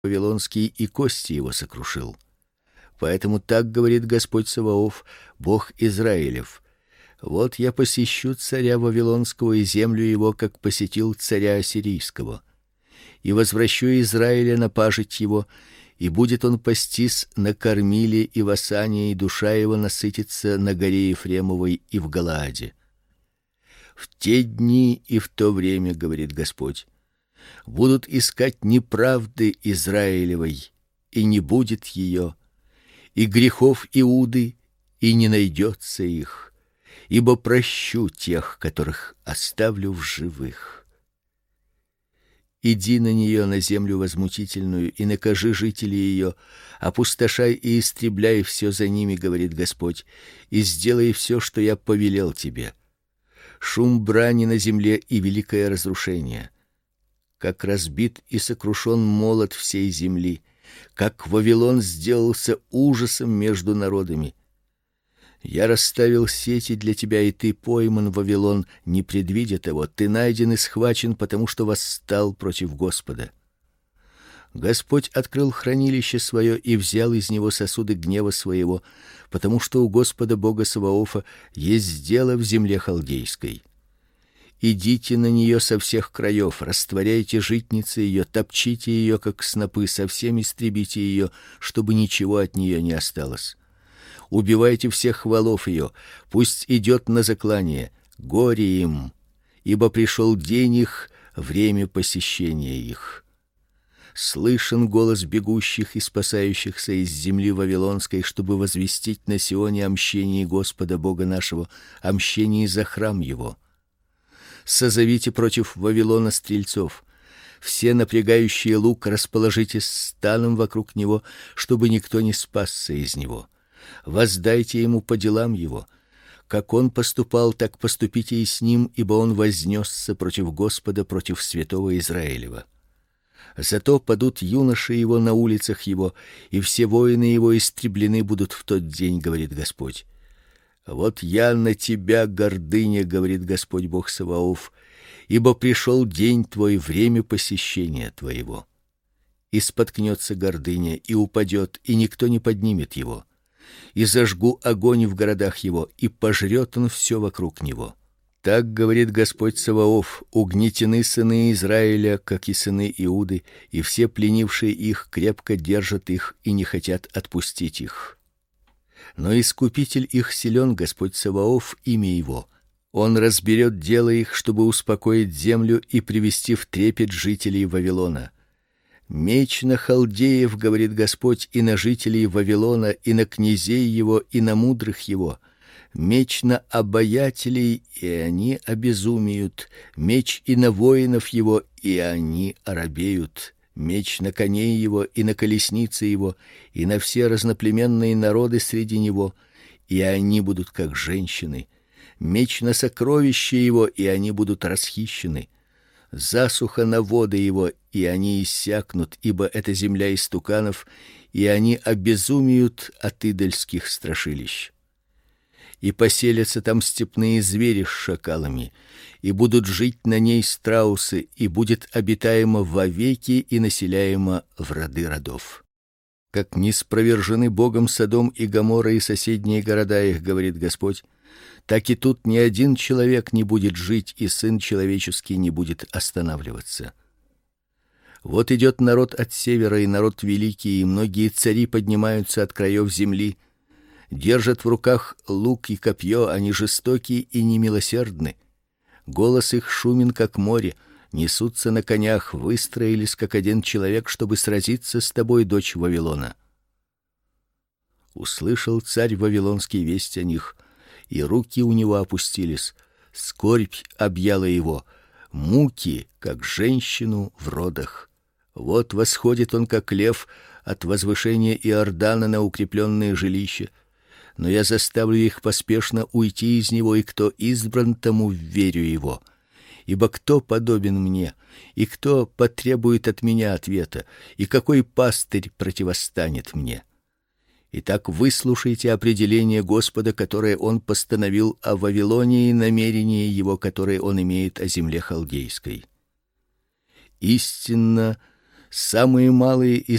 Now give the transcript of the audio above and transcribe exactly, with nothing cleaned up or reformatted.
вавилонский и кости его сокрушил. Поэтому так говорит Господь Саваоф, Бог Израилев: вот я посещу царя вавилонского и землю его, как посетил царя ассирийского, и возвращу Израиля на пажить его, и будет он пастись на Кормиле и в Асане, и душа его насытится на горе Ефремовой и в Галааде. В те дни и в то время, говорит Господь, будут искать неправды Израилевой, и не будет ее, и грехов Иуды, и не найдется их, ибо прощу тех, которых оставлю в живых. Иди на нее, на землю возмутительную, и накажи жителей ее, опустошай и истребляй все за ними, говорит Господь, и сделай все, что я повелел тебе. Шум брани на земле и великое разрушение. Как разбит и сокрушен молот всей земли, как Вавилон сделался ужасом между народами. Я расставил сети для тебя, и ты пойман, Вавилон, не предвидя того. Ты найден и схвачен, потому что восстал против Господа. Господь открыл хранилище свое и взял из него сосуды гнева своего, потому что у Господа Бога Саваофа есть дело в земле халдейской. Идите на нее со всех краев, растворяйте житницы ее, топчите ее как снопы, совсем истребите ее, чтобы ничего от нее не осталось. Убивайте всех валов ее, пусть идет на заклание. Горе им, ибо пришел день их, время посещения их. Слышен голос бегущих и спасающихся из земли вавилонской, чтобы возвестить на Сионе о мщении Господа Бога нашего, о мщении за храм его. Созовите против Вавилона стрельцов. Все напрягающие лук расположитесь станом вокруг него, чтобы никто не спасся из него. Воздайте ему по делам его. Как он поступал, так поступите и с ним, ибо он вознесся против Господа, против святого Израилева. Зато падут юноши его на улицах его, и все воины его истреблены будут в тот день, говорит Господь. Вот я на тебя, гордыня, говорит Господь Бог Саваоф, ибо пришел день твой, время посещения твоего. И споткнется гордыня, и упадет, и никто не поднимет его. И зажгу огонь в городах его, и пожрет он все вокруг него. Так говорит Господь Саваоф: угнетены сыны Израиля, как и сыны Иуды, и все пленившие их крепко держат их и не хотят отпустить их. Но искупитель их силен, Господь Саваоф, имя его. Он разберет дело их, чтобы успокоить землю и привести в трепет жителей Вавилона. Меч на халдеев, говорит Господь, и на жителей Вавилона, и на князей его, и на мудрых его. Меч на обаятелей, и они обезумеют. Меч и на воинов его, и они оробеют. Меч на коней его и на колесницы его, и на все разноплеменные народы среди него, и они будут как женщины. Меч на сокровища его, и они будут расхищены. Засуха на воды его, и они иссякнут, ибо это земля истуканов, и они обезумеют от идольских страшилищ. И поселятся там степные звери с шакалами, и будут жить на ней страусы, и будет обитаемо вовеки и населяемо в роды родов. Как не спровержены Богом Содом и Гоморра и соседние города их, говорит Господь, так и тут ни один человек не будет жить, и сын человеческий не будет останавливаться. Вот идет народ от севера, и народ великий, и многие цари поднимаются от краев земли, держат в руках лук и копье, они жестоки и немилосердны. Голос их шумен, как море, несутся на конях, выстроились, как один человек, чтобы сразиться с тобой, дочь Вавилона. Услышал царь вавилонский весть о них, и руки у него опустились, скорбь объяла его, муки, как женщину в родах. Вот восходит он, как лев, от возвышения Иордана на укрепленные жилища. Но я заставлю их поспешно уйти из него, и кто избран, тому вверю его. Ибо кто подобен мне, и кто потребует от меня ответа, и какой пастырь противостанет мне? Итак, выслушайте определение Господа, которое он постановил о Вавилоне, и намерение его, которое он имеет о земле халдейской. Истинно, Самые малые и